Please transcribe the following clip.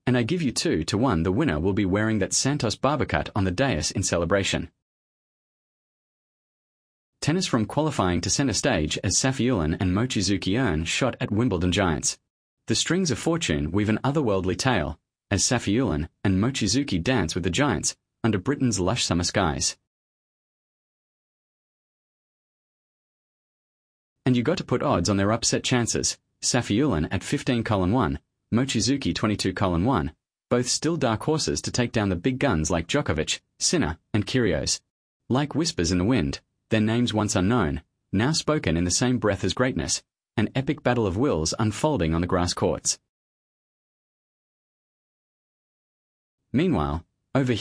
and I give you 2-1 the winner will be wearing that Santos barbercut on the dais in celebration. Tennis from qualifying to centre stage as Safiullin and Mochizuki earn shot at Wimbledon giants. The strings of fortune weave an otherworldly tale as Safiullin and Mochizuki dance with the giants under Britain's lush summer skies. And you got to put odds on their upset chances. Safiullin at 15:1, Mochizuki 22:1, both still dark horses to take down the big guns like Djokovic, Sinner, and Kyrgios. Like whispers in the wind, their names once unknown, now spoken in the same breath as greatness, an epic battle of wills unfolding on the grass courts. Meanwhile, over